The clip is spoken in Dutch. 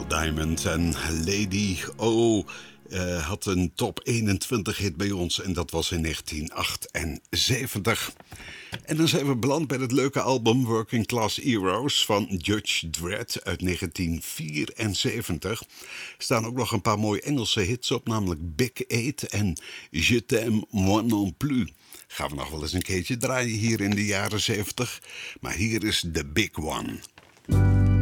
Neil Diamond en Lady O had een top 21 hit bij ons en dat was in 1978. En dan zijn we beland bij het leuke album Working Class Heroes van Judge Dredd uit 1974. Er staan ook nog een paar mooie Engelse hits op, namelijk Big Eight en Je t'aime moi non plus. Gaan we nog wel eens een keertje draaien hier in de jaren 70. Maar hier is The Big One.